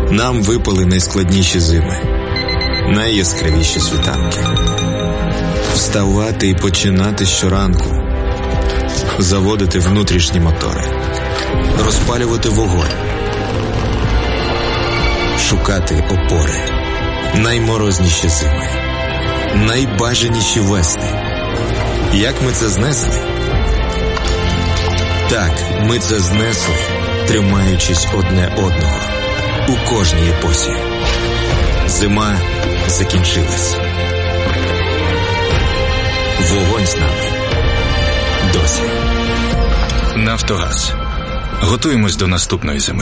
Нам випали найскладніші зими, найяскравіші світанки. Вставати і починати щоранку, заводити внутрішні мотори, розпалювати вогонь, шукати опори. Найморозніші зими, найбажаніші весни. Як ми це знесли? Так, ми це знесли, тримаючись одне одного у кожній епосі. Зима закінчилась. Вогонь з нами досі. Нафтогаз. Готуємось до наступної зими.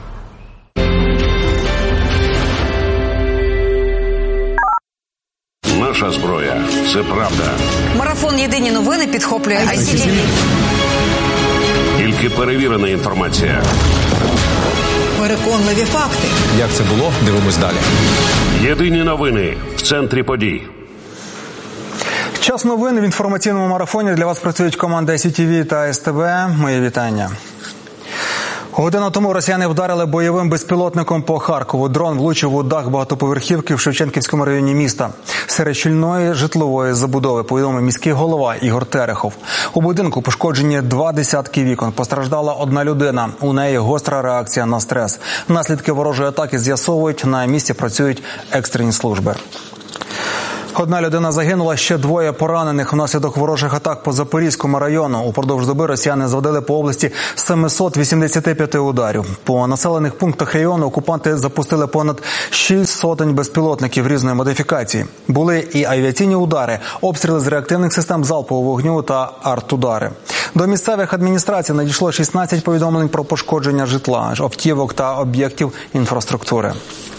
Наша зброя – це правда. Марафон «Єдині новини» підхоплює ICTV. Тільки перевірена інформація. Переконливі факти. Як це було? Дивимось далі. Єдині новини в центрі подій. Час новин в інформаційному марафоні. Для вас працюють команди ICTV та СТБ. Моє вітання. Годину тому росіяни вдарили бойовим безпілотником по Харкову. Дрон влучив у дах багатоповерхівки в Шевченківському районі міста. Серед щільної житлової забудови, повідомив міський голова Ігор Терехов. У будинку пошкоджені 20 вікон. Постраждала одна людина. У неї гостра реакція на стрес. Наслідки ворожої атаки з'ясовують. На місці працюють екстрені служби. Одна людина загинула, ще двоє поранених внаслідок ворожих атак по Запорізькому району. Упродовж доби росіяни завдали по області 785 ударів. По населених пунктах району окупанти запустили понад 6 сотень безпілотників різної модифікації. Були і авіаційні удари, обстріли з реактивних систем залпового вогню та артудари. До місцевих адміністрацій надійшло 16 повідомлень про пошкодження житла, автівок та об'єктів інфраструктури.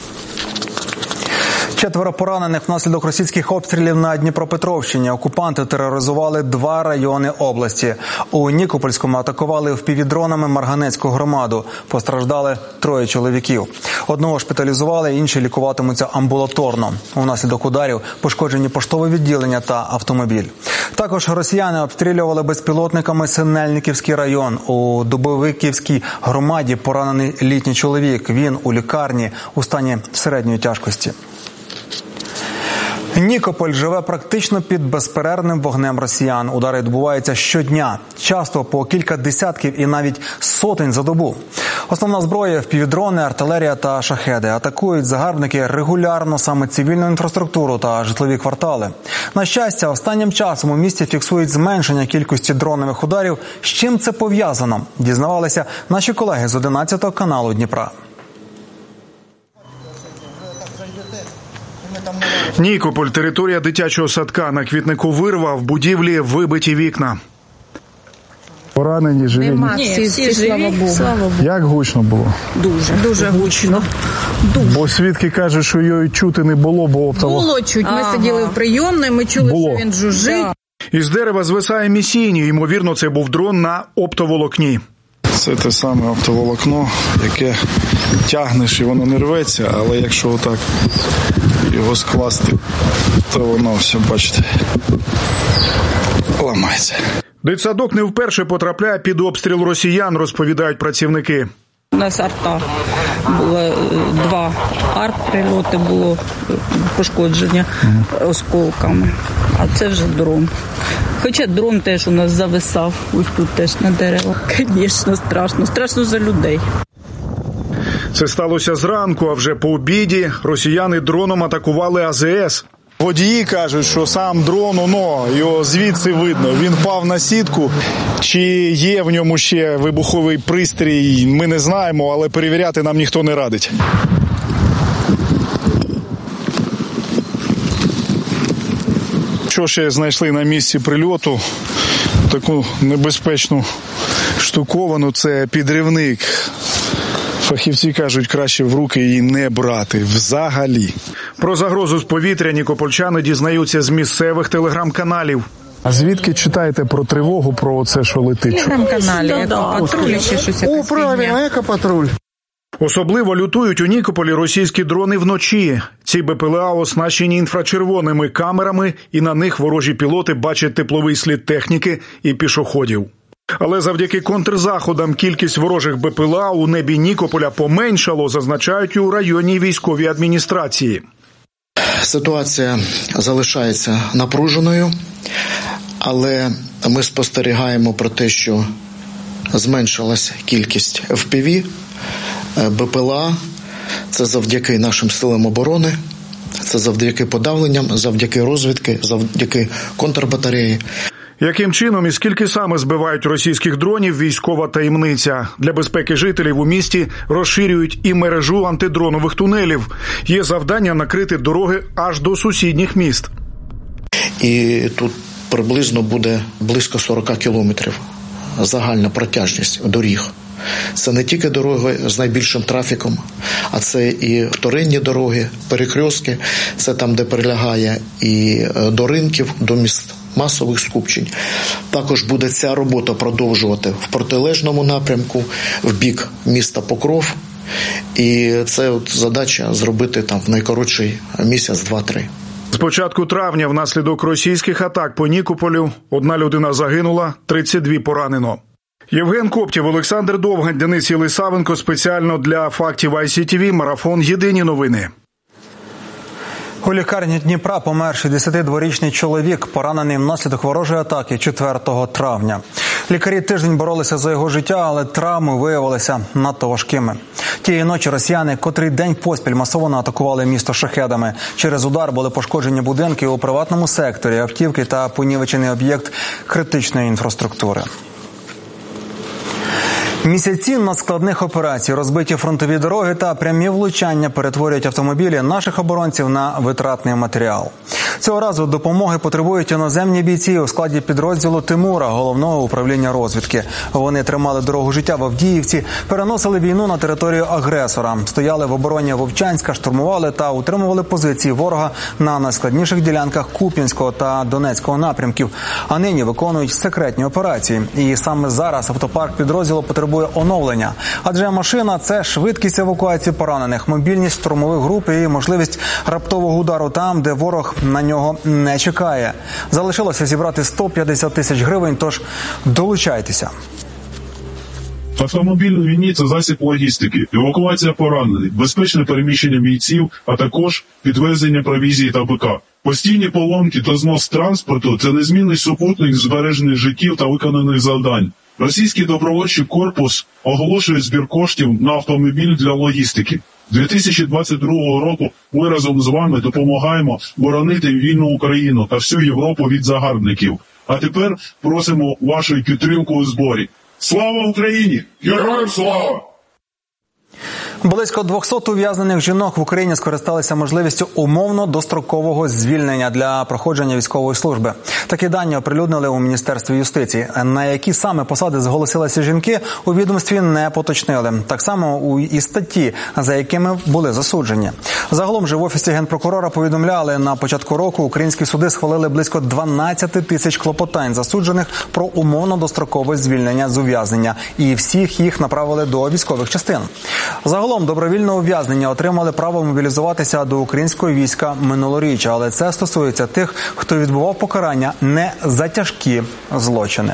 4 поранених внаслідок російських обстрілів на Дніпропетровщині. Окупанти тероризували 2 райони області. У Нікопольському атакували впівдронами Марганецьку громаду. Постраждали 3 чоловіків. Одного шпиталізували, інші лікуватимуться амбулаторно. Унаслідок ударів пошкоджені поштове відділення та автомобіль. Також росіяни обстрілювали безпілотниками Синельниківський район. У Дубовиківській громаді поранений літній чоловік. Він у лікарні у стані середньої тяжкості. Нікополь живе практично під безперервним вогнем росіян. Удари відбуваються щодня, часто по кілька десятків і навіть сотень за добу. Основна зброя – впівдрони, артилерія та шахеди. Атакують загарбники регулярно саме цивільну інфраструктуру та житлові квартали. На щастя, останнім часом у місті фіксують зменшення кількості дронових ударів. З чим це пов'язано? Дізнавалися наші колеги з 11 каналу Дніпра. Нікополь – територія дитячого садка. На Квітнику Вирва в будівлі вибиті вікна. Поранені, живі? Нема, всі живі, слава Богу. Як гучно було? Дуже гучно. Бо свідки кажуть, що його чути не було, бо Було чуть. Ми сиділи в прийомної, ми чули, що він жужжить. Із дерева звисає місійні. Ймовірно, це був дрон на оптоволокні. Це те саме оптоволокно, яке тягнеш і воно не рветься, але якщо отак його скласти, то воно все, бачите, ламається. Дитсадок не вперше потрапляє під обстріл росіян, розповідають працівники. У нас арта було 2 арт-прильоти, було пошкодження осколками, а це вже дрон. Хоча дрон теж у нас зависав, ось тут теж на деревах. Звісно, страшно. Страшно за людей. Це сталося зранку, а вже по обіді росіяни дроном атакували АЗС. Водії кажуть, що сам дрон, його звідси видно. Він впав на сітку. Чи є в ньому ще вибуховий пристрій, ми не знаємо, але перевіряти нам ніхто не радить. Що ще знайшли на місці прильоту? Таку небезпечну штуковину – це підривник. Фахівці кажуть, краще в руки її не брати взагалі. Про загрозу з повітря нікопольчани дізнаються з місцевих телеграм-каналів. А звідки читаєте про тривогу, про це, що летить? Телеграм-каналі, екопатруль, ще щось якась. Правильно, екопатруль. Особливо лютують у Нікополі російські дрони вночі. Ці БПЛА оснащені інфрачервоними камерами, і на них ворожі пілоти бачать тепловий слід техніки і пішоходів. Але завдяки контрзаходам кількість ворожих БПЛА у небі Нікополя поменшало, зазначають у районній військовій адміністрації. Ситуація залишається напруженою, але ми спостерігаємо про те, що зменшилась кількість FPV, БПЛА. Це завдяки нашим силам оборони, це завдяки подавленням, завдяки розвідки, завдяки контрбатареї. Яким чином і скільки саме збивають російських дронів – військова таємниця. Для безпеки жителів у місті розширюють і мережу антидронових тунелів. Є завдання накрити дороги аж до сусідніх міст. І тут приблизно буде близько 40 кілометрів загальна протяжність доріг. Це не тільки дороги з найбільшим трафіком, а це і вторинні дороги, перекрестки, це там, де прилягає і до ринків, до міст масових скупчень. Також буде ця робота продовжувати в протилежному напрямку, в бік міста Покров. І це задача зробити там в найкоротший місяць, 2-3. З початку травня внаслідок російських атак по Нікополю 1 людина загинула, 32 поранено. Євген Коптєв, Олександр Довгань, Денис Єлисавенко. Спеціально для фактів ICTV. Марафон «Єдині новини». У лікарні Дніпра помер 62-річний чоловік, поранений внаслідок ворожої атаки 4 травня. Лікарі тиждень боролися за його життя, але травми виявилися надто важкими. Тієї ночі росіяни котрий день поспіль масово атакували місто шахедами. Через удар були пошкоджені будинки у приватному секторі, автівки та понівечений об'єкт критичної інфраструктури. Місяці надскладних операцій, розбиті фронтові дороги та прямі влучання перетворюють автомобілі наших оборонців на витратний матеріал. Цього разу допомоги потребують іноземні бійці у складі підрозділу Тимура, головного управління розвідки. Вони тримали дорогу життя в Авдіївці, переносили війну на територію агресора, стояли в обороні Вовчанська, штурмували та утримували позиції ворога на найскладніших ділянках Куп'янського та Донецького напрямків, а нині виконують секретні операції. І саме зараз автопарк підрозділу потребує оновлення. Адже машина – це швидкість евакуації поранених, мобільність штурмових груп і можливість раптового удару там, де ворог на нього не чекає. Залишилося зібрати 150 тисяч гривень, тож долучайтеся. Автомобіль у війні – це засіб логістики, евакуація поранених, безпечне переміщення бійців, а також підвезення провізії та БК. Постійні поломки та знос транспорту – це незмінний супутник збережених життів та виконаних завдань. Російський добровольчий корпус оголошує збір коштів на автомобіль для логістики. 2022 року ми разом з вами допомагаємо боронити вільну Україну та всю Європу від загарбників. А тепер просимо вашої підтримки у зборі. Слава Україні! Героям слава! Близько 200 ув'язнених жінок в Україні скористалися можливістю умовно-дострокового звільнення для проходження військової служби. Такі дані оприлюднили у Міністерстві юстиції. На які саме посади зголосилися жінки, у відомстві не поточнили. Так само і статті, за якими були засуджені. Загалом же в Офісі Генпрокурора повідомляли, на початку року українські суди схвалили близько 12 тисяч клопотань засуджених про умовно-дострокове звільнення з ув'язнення. І всіх їх направили до військових частин. Загалом добровільне ув'язнення отримали право мобілізуватися до українського війська минулоріч, але це стосується тих, хто відбував покарання не за тяжкі злочини.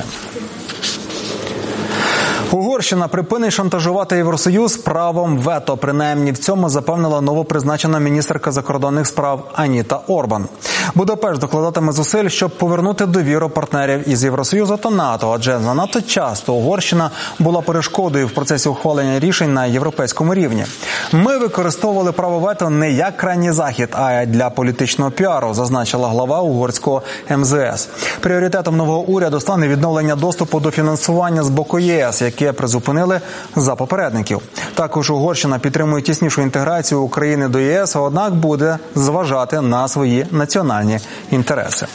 Угорщина припинить шантажувати Євросоюз правом вето. Принаймні в цьому запевнила новопризначена міністерка закордонних справ Аніта Орбан. Будапешт докладатиме зусиль, щоб повернути довіру партнерів із Євросоюзу та НАТО, адже занадто часто Угорщина була перешкодою в процесі ухвалення рішень на європейському рівні. Ми використовували право вето не як крайній захід, а для політичного піару, зазначила глава угорського МЗС. Пріоритетом нового уряду стане відновлення доступу до фінансування з боку ЄС, яке призупинили за попередників. Також Угорщина підтримує тіснішу інтеграцію України до ЄС, однак буде зважати на свої національні інтереси.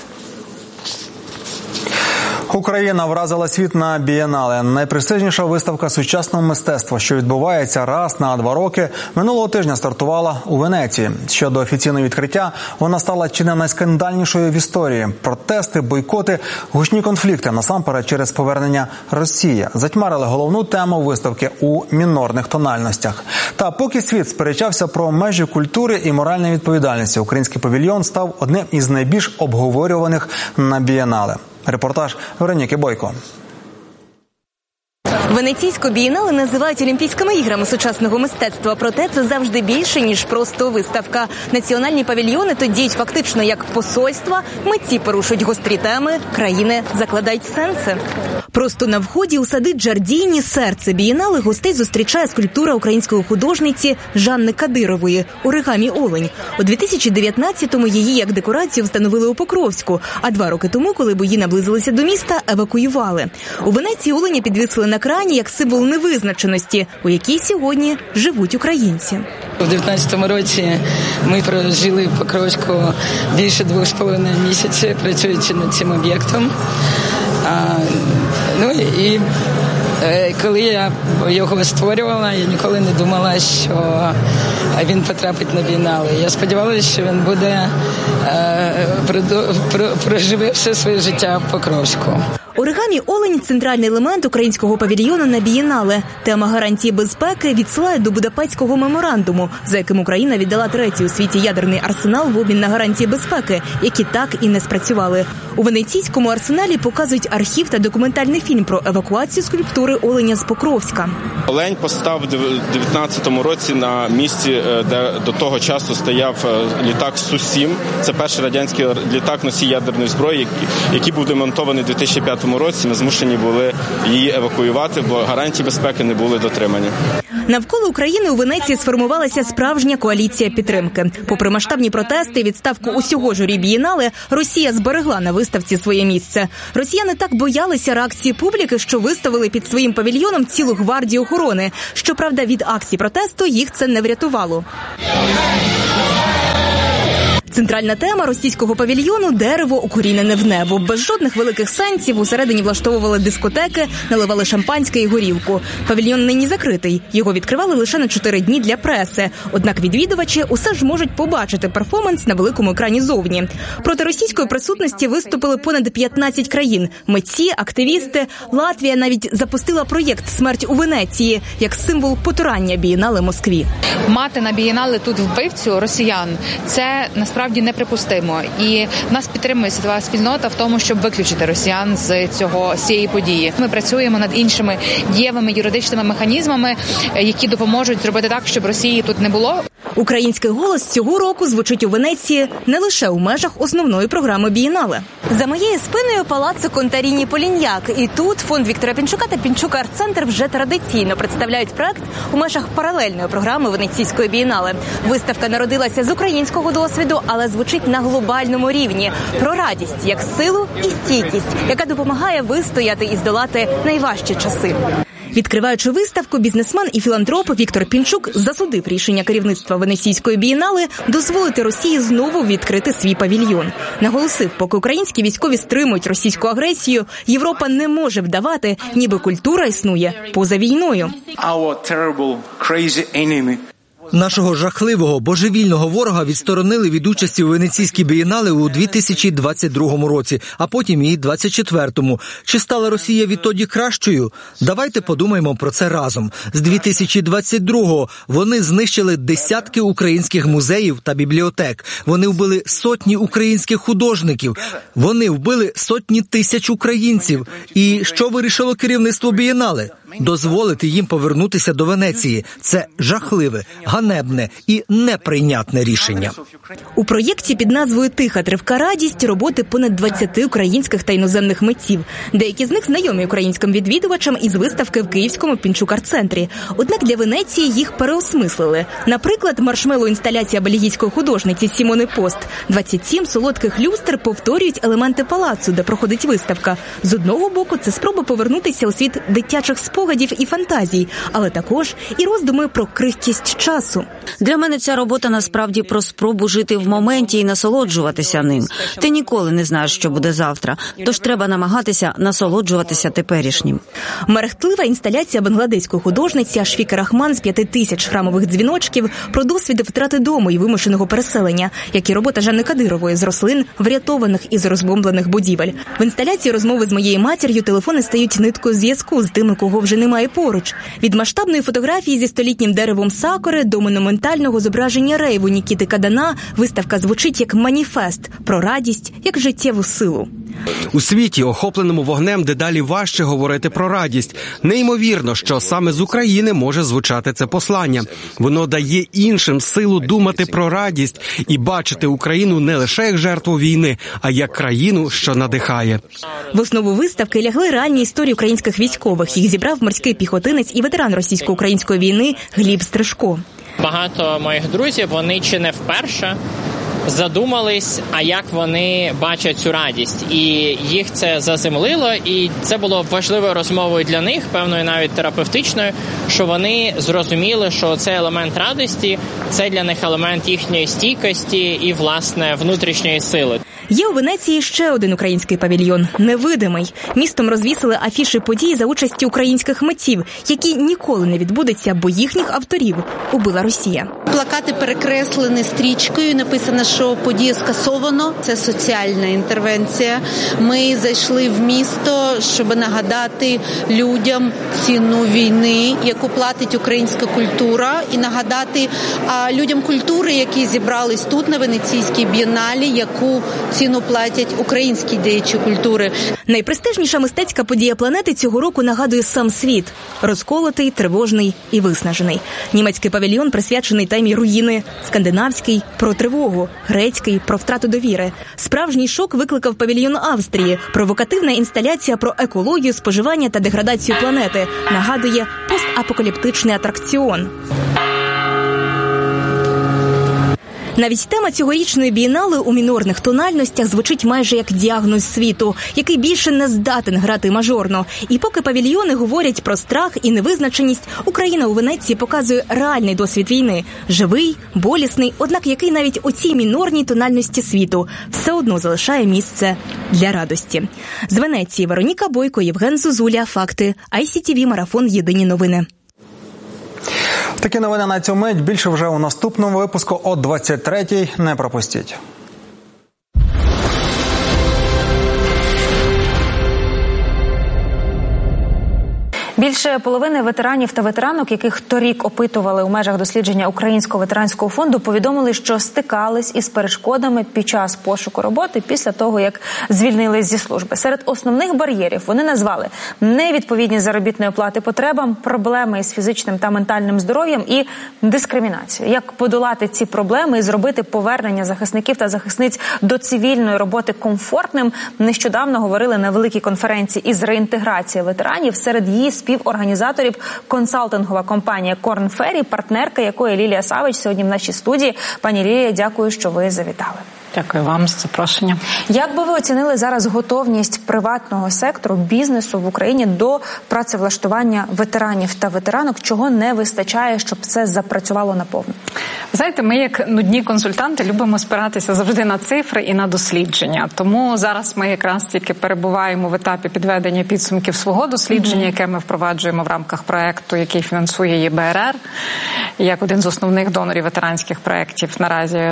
Україна вразила світ на бієнале. Найпрестижніша виставка сучасного мистецтва, що відбувається раз на 2 роки, минулого тижня стартувала у Венеції. Щодо офіційного відкриття, вона стала чи не найскандальнішою в історії. Протести, бойкоти, гучні конфлікти, насамперед через повернення Росії, затьмарили головну тему виставки у мінорних тональностях. Та поки світ сперечався про межі культури і моральної відповідальності, український павільйон став одним із найбільш обговорюваних на бієнале. Репортаж Вероніки Бойко. Венеційську бієнале називають Олімпійськими іграми сучасного мистецтва, проте це завжди більше, ніж просто виставка. Національні павільйони тут діють фактично як посольства, митці порушують гострі теми, країни закладають сенси. Просто на вході у сади Джардіні, серце бієнале, гостей зустрічає скульптура української художниці Жанни Кадирової «Оригамі Олень». У 2019-му її як декорацію встановили у Покровську, а 2 роки тому, коли бої наблизилися до міста, евакуювали. У Венеції оленя підвісили на крані як символ невизначеності, у якій сьогодні живуть українці. У 2019 році ми прожили в Покровську більше 2,5 місяці, працюючи над цим об'єктом. Коли я його створювала, я ніколи не думала, що він потрапить на бієнале. Я сподівалася, що він буде проживе все своє життя в Покровську. «Оригамі Олень» – центральний елемент українського павільйону на бієнале. Тема гарантії безпеки відсилає до Будапештського меморандуму, за яким Україна віддала 3-й у світі ядерний арсенал в обмін на гарантії безпеки, які так і не спрацювали. У Венеційському арсеналі показують архів та документальний фільм про евакуацію скульптури оленя з Покровська. Олень постав у 19-му році на місці, де до того часу стояв літак Су-7. Це перший радянський літак-носій ядерної зброї, який був демонтований у 2005 році. Ми змушені були її евакуювати, бо гарантії безпеки не були дотримані. Навколо України у Венеції сформувалася справжня коаліція підтримки. Попри масштабні протести і відставку усього журі бієнале, Росія зберегла на виставці своє місце. Росіяни так боялися реакції публіки, що виставили під своїм павільйоном цілу гвардію охорони. Щоправда, від акцій протесту їх це не врятувало. Центральна тема російського павільйону – дерево, укорінене в небо. Без жодних великих сенсів усередині влаштовували дискотеки, наливали шампанське і горілку. Павільйон нині закритий. Його відкривали лише на 4 дні для преси. Однак відвідувачі усе ж можуть побачити перформанс на великому екрані зовні. Проти російської присутності виступили понад 15 країн. Митці, активісти. Латвія навіть запустила проєкт «Смерть у Венеції» як символ потурання бієнале Москві. Мати на бієнале тут вбивцю росіян – це насправді неприпустимо. І нас підтримує світова спільнота в тому, щоб виключити росіян з цієї події. Ми працюємо над іншими дієвими юридичними механізмами, які допоможуть зробити так, щоб Росії тут не було. Український голос цього року звучить у Венеції не лише у межах основної програми бієнале. За моєю спиною палаццо Контаріні Поліньяк. І тут фонд Віктора Пінчука та Пінчук Арт-центр вже традиційно представляють проект у межах паралельної програми Венеційської бієнале. Виставка народилася з українського досвіду, але звучить на глобальному рівні. Про радість як силу і стійкість, яка допомагає вистояти і здолати найважчі часи. Відкриваючи виставку, бізнесмен і філантроп Віктор Пінчук засудив рішення керівництва Венеційської бієнале дозволити Росії знову відкрити свій павільйон. Наголосив, поки українські військові стримують російську агресію, Європа не може вдавати, ніби культура існує поза війною. Нашого жахливого, божевільного ворога відсторонили від участі у Венеційській бієнале у 2022 році, а потім і 2024. Чи стала Росія відтоді кращою? Давайте подумаємо про це разом. З 2022-го вони знищили десятки українських музеїв та бібліотек. Вони вбили сотні українських художників. Вони вбили сотні тисяч українців. І що вирішило керівництво бієнале? Дозволити їм повернутися до Венеції. Це жахливе, ганебне і неприйнятне рішення. У проєкті під назвою «Тиха тривка радість» роботи понад 20 українських та іноземних митців. Деякі з них знайомі українським відвідувачам із виставки в Київському Пінчук Арт-центрі. Однак для Венеції їх переосмислили. Наприклад, маршмеллоу-інсталяція бельгійської художниці Сімони Пост. 27 солодких люстр повторюють елементи палацу, де проходить виставка. З одного боку, це спроба повернутися у світ дитячих спогадів і фантазій, але також і роздуми про крихкість часу. Для мене ця робота насправді про спробу жити в моменті і насолоджуватися ним. Ти ніколи не знаєш, що буде завтра, тож треба намагатися насолоджуватися теперішнім. Мерехтлива інсталяція бангладеської художниці Ашфіки Рахман з 5000 храмових дзвіночків про досвіди втрати дому і вимушеного переселення, як і робота Жанни Кадирової з рослин, врятованих із розбомблених будівель. В інсталяції розмови з моєю матір'ю телефони стають ниткою зв'язку з тими, кого вже немає поруч. Від масштабної фотографії зі столітнім деревом сакури до монументального зображення рейву Нікіти Кадана виставка звучить як маніфест про радість, як життєву силу. У світі, охопленому вогнем, дедалі важче говорити про радість. Неймовірно, що саме з України може звучати це послання. Воно дає іншим силу думати про радість і бачити Україну не лише як жертву війни, а як країну, що надихає. В основу виставки лягли реальні історії українських військових. Їх зібрав морський піхотинець і ветеран російсько-української війни Гліб Стрижко. Багато моїх друзів, вони чи не вперше задумались, а як вони бачать цю радість. І їх це заземлило, і це було важливою розмовою для них, певною навіть терапевтичною, що вони зрозуміли, що цей елемент радості – це для них елемент їхньої стійкості і, власне, внутрішньої сили. Є у Венеції ще один український павільйон – «Невидимий». Містом розвісили афіші подій за участі українських митців, які ніколи не відбудуться, бо їхніх авторів убила Росія. Плакати перекреслені стрічкою, написано, що подія скасовано. Це соціальна інтервенція. Ми зайшли в місто, щоб нагадати людям ціну війни, яку платить українська культура, і нагадати людям культури, які зібрались тут на Венеційській бієналі, яку ціну платять українські діячі культури. Найпрестижніша мистецька подія планети цього року нагадує сам світ. Розколотий, тривожний і виснажений. Німецький павільйон присвячений темі руїни. Скандинавський – про тривогу. Грецький – про втрату довіри. Справжній шок викликав павільйон Австрії. Провокативна інсталяція про екологію, споживання та деградацію планети. Нагадує постапокаліптичний атракціон. Навіть тема цьогорічної бієнале у мінорних тональностях звучить майже як діагноз світу, який більше не здатен грати мажорно. І поки павільйони говорять про страх і невизначеність, Україна у Венеції показує реальний досвід війни. Живий, болісний, однак який навіть у цій мінорній тональності світу все одно залишає місце для радості. З Венеції Вероніка Бойко, Євген Зозуля. Факти. ICTV. Марафон. Єдині новини. Такі новини на цю мить. Більше вже у наступному випуску о 23-й. Не пропустіть. Більше половини ветеранів та ветеранок, яких торік опитували у межах дослідження Українського ветеранського фонду, повідомили, що стикались із перешкодами під час пошуку роботи після того, як звільнились зі служби. Серед основних бар'єрів вони назвали невідповідність заробітної плати потребам, проблеми із фізичним та ментальним здоров'ям і дискримінацію. Як подолати ці проблеми і зробити повернення захисників та захисниць до цивільної роботи комфортним, нещодавно говорили на великій конференції із реінтеграції ветеранів. Серед її співорганізаторів консалтингова компанія Корн Феррі, партнерка якої Лілія Савич сьогодні в нашій студії. Пані Лілія, дякую, що ви завітали. Дякую вам за запрошення. Як би ви оцінили зараз готовність приватного сектору, бізнесу в Україні до працевлаштування ветеранів та ветеранок? Чого не вистачає, щоб це запрацювало наповну? Знаєте, ми як нудні консультанти любимо спиратися завжди на цифри і на дослідження. Тому зараз ми якраз тільки перебуваємо в етапі підведення підсумків свого дослідження, яке ми впроваджуємо в рамках проекту, який фінансує ЄБРР, як один з основних донорів ветеранських проєктів наразі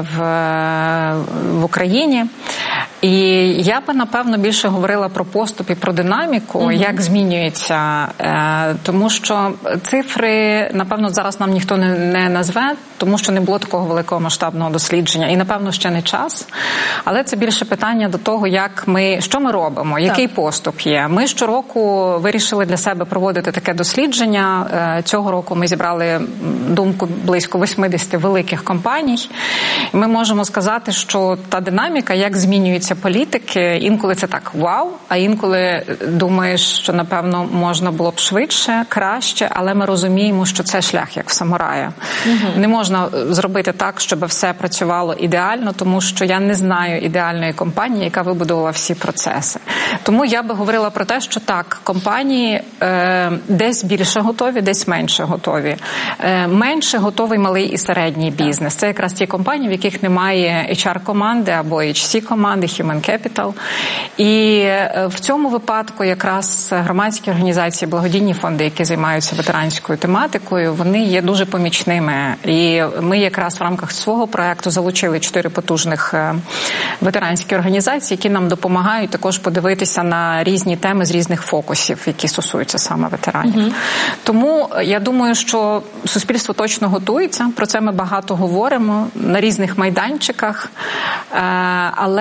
в Україні. І я би, напевно, більше говорила про поступ і про динаміку, як змінюється. Тому що цифри, напевно, зараз нам ніхто не назве, тому що не було такого великого масштабного дослідження. І, напевно, ще не час. Але це більше питання до того, що ми робимо, який поступ є. Ми щороку вирішили для себе проводити таке дослідження. Цього року ми зібрали думку близько 80 великих компаній. І ми можемо сказати, що та динаміка, як змінюються політики, інколи це так вау, а інколи думаєш, що, напевно, можна було б швидше, краще, але ми розуміємо, що це шлях, як в самурая. Не можна зробити так, щоб все працювало ідеально, тому що я не знаю ідеальної компанії, яка вибудувала всі процеси. Тому я би говорила про те, що так, компанії десь більше готові, десь менше готові. Менше готовий малий і середній бізнес. Це якраз ті компанії, в яких немає HR-команди або HC-команди, Human Capital. І в цьому випадку якраз громадські організації, благодійні фонди, які займаються ветеранською тематикою, вони є дуже помічними. І ми якраз в рамках свого проекту залучили 4 потужних ветеранські організації, які нам допомагають також подивитися на різні теми з різних фокусів, які стосуються саме ветеранів. Тому я думаю, що суспільство точно готується, про це ми багато говоримо на різних майданчиках, але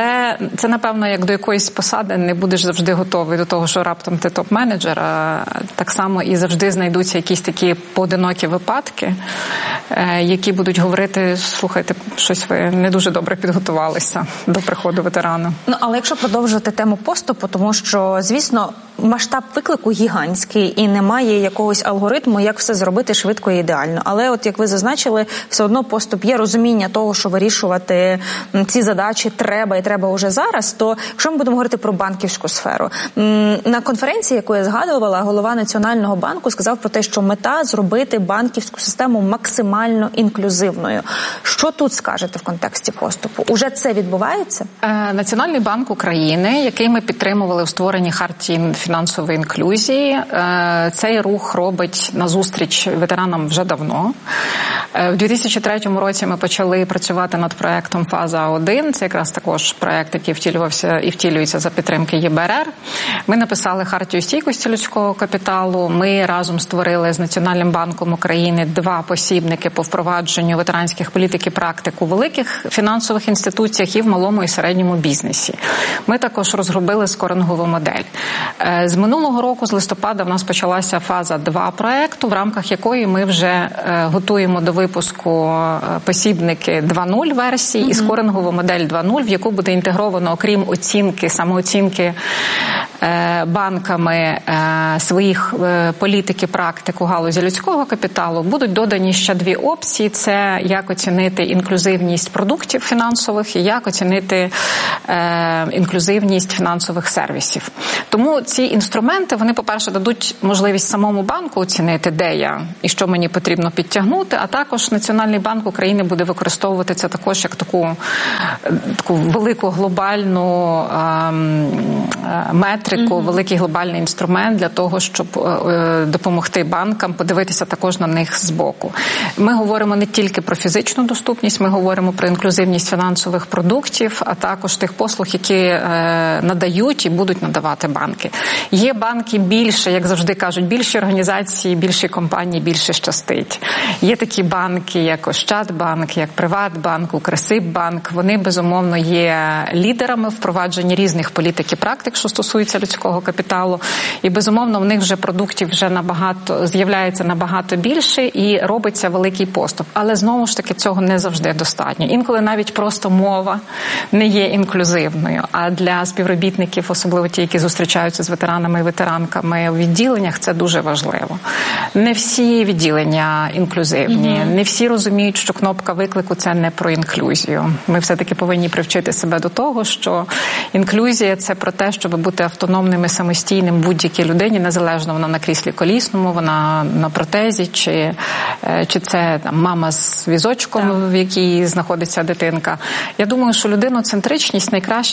це, напевно, як до якоїсь посади не будеш завжди готовий до того, що раптом ти топ-менеджер, а так само і завжди знайдуться якісь такі поодинокі випадки, які будуть говорити, слухайте, щось ви не дуже добре підготувалися до приходу ветерана. Але якщо продовжувати тему поступу, тому що, звісно, масштаб виклику гігантський і немає якогось алгоритму, як все зробити швидко і ідеально. Але от, як ви зазначили, все одно поступ є, розуміння того, що вирішувати ці задачі треба і треба уже зараз, то якщо ми будемо говорити про банківську сферу, на конференції, яку я згадувала, голова Національного банку сказав про те, що мета – зробити банківську систему максимально інклюзивною. Що тут скажете в контексті поступу? Уже це відбувається? Національний банк України, який ми підтримували у створенні хартії фінансової інклюзії, цей рух робить назустріч ветеранам вже давно. У 2003 році ми почали працювати над проектом «Фаза-1». Це якраз також проект, який втілювався і втілюється за підтримки ЄБРР. Ми написали хартію стійкості людського капіталу. Ми разом створили з Національним банком України 2 посібники по впровадженню ветеранських політик і практик у великих фінансових інституціях і в малому і середньому бізнесі. Ми також розробили скорингову модель. З минулого року, з листопада, в нас почалася «Фаза-2» проекту, в рамках якої ми вже готуємо до випуску посібники 2.0 версії і скорингову модель 2.0, в яку буде інтегровано, окрім оцінки, самооцінки банками своїх політик і практик у галузі людського капіталу, будуть додані ще 2 опції. Це як оцінити інклюзивність продуктів фінансових і як оцінити інклюзивність фінансових сервісів. Тому ці інструменти, вони, по-перше, дадуть можливість самому банку оцінити, де я і що мені потрібно підтягнути, а також Національний банк України буде використовувати це також як таку велику глобальну метрику, великий глобальний інструмент для того, щоб допомогти банкам подивитися також на них збоку. Ми говоримо не тільки про фізичну доступність, ми говоримо про інклюзивність фінансових продуктів, а також тих послуг, які надають і будуть надавати банки. Є банки більше, як завжди кажуть, більші організації, більші компанії, більше щастить. Є такі банки, як Ощадбанк, як Приватбанк, Укрсиббанк. Вони, безумовно, є лідерами впровадження різних політик і практик, що стосується людського капіталу. І, безумовно, в них вже продуктів вже з'являється набагато більше і робиться великий поступ. Але, знову ж таки, цього не завжди достатньо. Інколи навіть просто мова не є інклюзивною. А для співробітників, особливо ті, які зустрічаються з ветеранами і ветеранками у відділеннях, це дуже важливо. Не всі відділення інклюзивні, не всі розуміють, що кнопка виклику – це не про інклюзію. Ми все-таки повинні привчити себе до того, що інклюзія – це про те, щоб бути автономним і самостійним будь-якій людині, незалежно вона на кріслі колісному, вона на протезі, чи це там, мама з візочком, в якій знаходиться дитинка. Я думаю, що людиноцентричність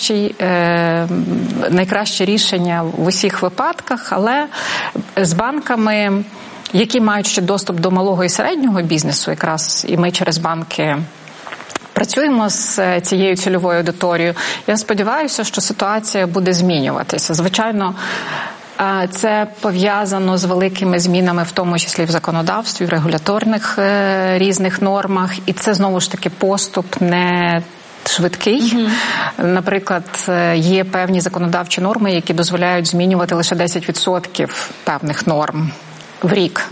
найкраще рішення в усіх випадках, але з банками, які мають ще доступ до малого і середнього бізнесу, якраз і ми через банки працюємо з цією цільовою аудиторією. Я сподіваюся, що ситуація буде змінюватися. Звичайно, це пов'язано з великими змінами, в тому числі в законодавстві, в регуляторних різних нормах. І це, знову ж таки, поступ не швидкий. Наприклад, є певні законодавчі норми, які дозволяють змінювати лише 10% певних норм в рік.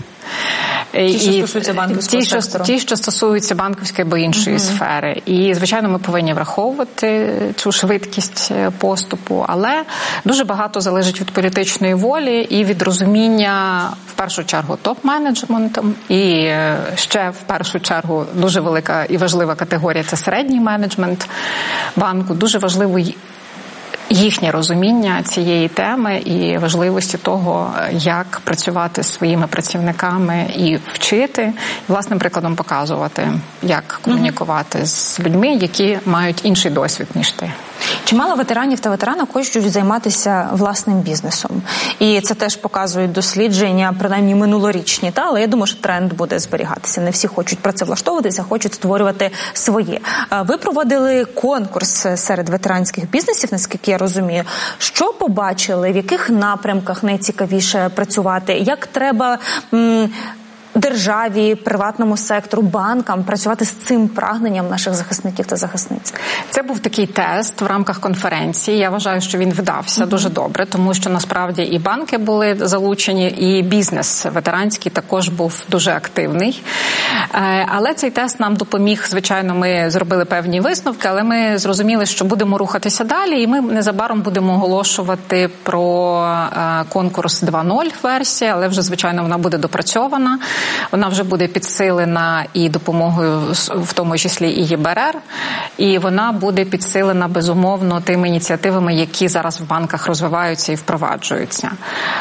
Ті, що стосуються банківської або іншої сфери. І, звичайно, ми повинні враховувати цю швидкість поступу, але дуже багато залежить від політичної волі і від розуміння, в першу чергу, топ-менеджментом, і ще, в першу чергу, дуже велика і важлива категорія – це середній менеджмент банку. Дуже важливо їхнє розуміння цієї теми і важливості того, як працювати з своїми працівниками і вчити, і власним прикладом показувати, як комунікувати з людьми, які мають інший досвід, ніж ти. Чимало ветеранів та ветеранок хочуть займатися власним бізнесом. І це теж показують дослідження, принаймні минулорічні. Але я думаю, що тренд буде зберігатися. Не всі хочуть працевлаштовуватися, хочуть створювати своє. Ви проводили конкурс серед ветеранських бізнесів, наскільки я розумію. Що побачили, в яких напрямках найцікавіше працювати? Як треба державі, приватному сектору, банкам працювати з цим прагненням наших захисників та захисниць? Це був такий тест в рамках конференції. Я вважаю, що він вдався дуже добре, тому що насправді і банки були залучені, і бізнес ветеранський також був дуже активний. Але цей тест нам допоміг, звичайно, ми зробили певні висновки, але ми зрозуміли, що будемо рухатися далі, і ми незабаром будемо оголошувати про конкурс 2.0 версія, але вже, звичайно, вона буде допрацьована. Вона вже буде підсилена і допомогою, в тому числі і ЄБРР, і вона буде підсилена, безумовно, тими ініціативами, які зараз в банках розвиваються і впроваджуються.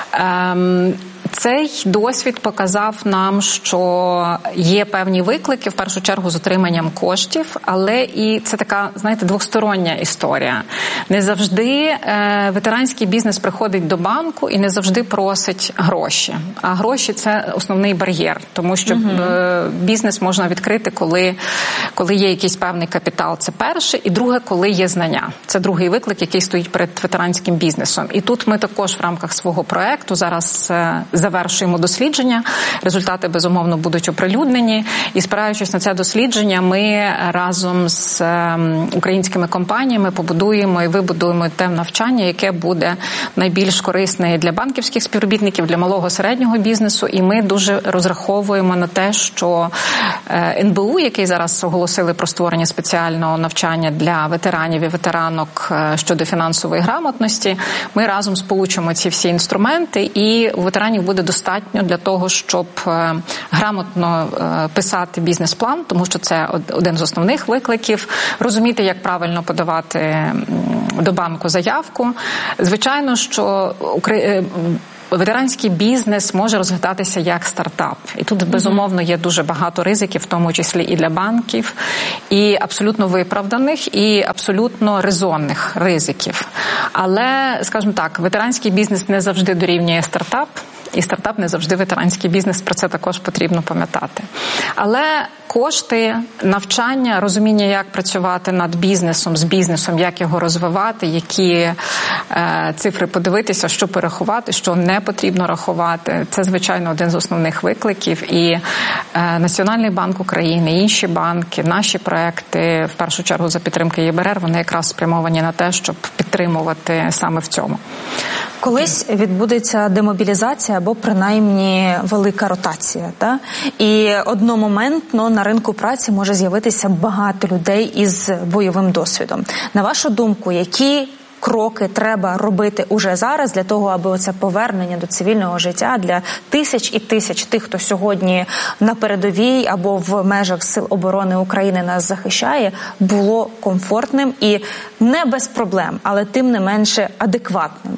Цей досвід показав нам, що є певні виклики, в першу чергу, з отриманням коштів, але і це така, знаєте, двостороння історія. Не завжди ветеранський бізнес приходить до банку і не завжди просить гроші. А гроші – це основний бар'єр, тому що бізнес можна відкрити, коли є якийсь певний капітал, це перше, і друге, коли є знання. Це другий виклик, який стоїть перед ветеранським бізнесом. І тут ми також в рамках свого проекту зараз завершуємо дослідження. Результати, безумовно, будуть оприлюднені. І спираючись на це дослідження, ми разом з українськими компаніями побудуємо і вибудуємо те навчання, яке буде найбільш корисне для банківських співробітників, для малого середнього бізнесу. І ми дуже розраховуємо на те, що НБУ, який зараз оголосили про створення спеціального навчання для ветеранів і ветеранок щодо фінансової грамотності, ми разом сполучимо ці всі інструменти, і у ветеранів буде достатньо для того, щоб грамотно писати бізнес-план, тому що це один з основних викликів, розуміти, як правильно подавати до банку заявку. Звичайно, що ветеранський бізнес може розглядатися як стартап. І тут, безумовно, є дуже багато ризиків, в тому числі і для банків, і абсолютно виправданих, і абсолютно резонних ризиків. Але, скажімо так, ветеранський бізнес не завжди дорівнює стартап, і стартап не завжди ветеранський бізнес, про це також потрібно пам'ятати. Але кошти, навчання, розуміння, як працювати над бізнесом, з бізнесом, як його розвивати, які цифри подивитися, що порахувати, що не потрібно рахувати. Це, звичайно, один з основних викликів. І Національний банк України, інші банки, наші проекти, в першу чергу за підтримки ЄБРР, вони якраз спрямовані на те, щоб підтримувати саме в цьому. Колись відбудеться демобілізація або принаймні велика ротація, та? І одномоментно на ринку праці може з'явитися багато людей із бойовим досвідом. На вашу думку, які кроки треба робити уже зараз для того, аби оце повернення до цивільного життя для тисяч і тисяч тих, хто сьогодні на передовій або в межах Сил оборони України нас захищає, було комфортним і не без проблем, але тим не менше адекватним?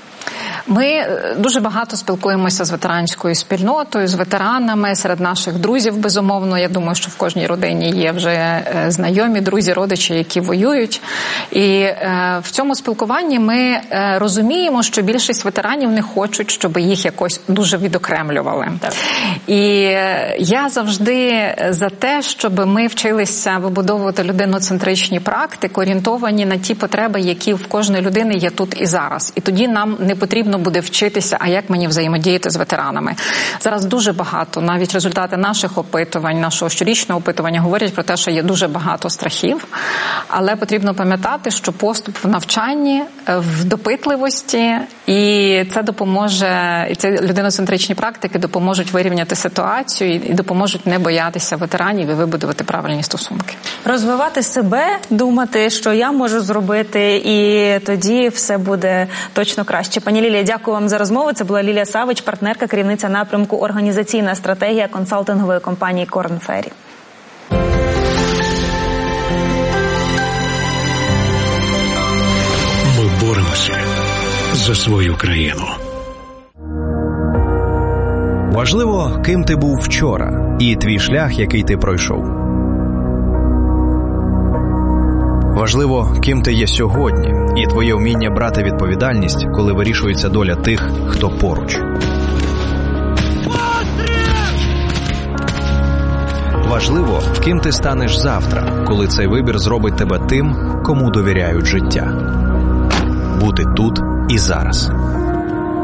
Ми дуже багато спілкуємося з ветеранською спільнотою, з ветеранами, серед наших друзів, безумовно. Я думаю, що в кожній родині є вже знайомі, друзі, родичі, які воюють. І в цьому спілкуванні ми розуміємо, що більшість ветеранів не хочуть, щоб їх якось дуже відокремлювали. Так. І я завжди за те, щоб ми вчилися вибудовувати людиноцентричні практики, орієнтовані на ті потреби, які в кожної людини є тут і зараз. І тоді нам не потрібно буде вчитися, а як мені взаємодіяти з ветеранами. Зараз дуже багато, навіть результати наших опитувань, нашого щорічного опитування говорять про те, що є дуже багато страхів, але потрібно пам'ятати, що поступ в навчанні, в допитливості, і це допоможе, і ці людиноцентричні практики допоможуть вирівняти ситуацію і допоможуть не боятися ветеранів і вибудувати правильні стосунки. Розвивати себе, думати, що я можу зробити, і тоді все буде точно краще. Пані Лілія, дякую вам за розмову. Це була Лілія Савич, партнерка, керівниця напрямку «Організаційна стратегія» консалтингової компанії Корн Феррі. Ми боремося за свою країну. Важливо, ким ти був вчора і твій шлях, який ти пройшов. Важливо, ким ти є сьогодні, і твоє вміння брати відповідальність, коли вирішується доля тих, хто поруч. Важливо, ким ти станеш завтра, коли цей вибір зробить тебе тим, кому довіряють життя. Бути тут і зараз.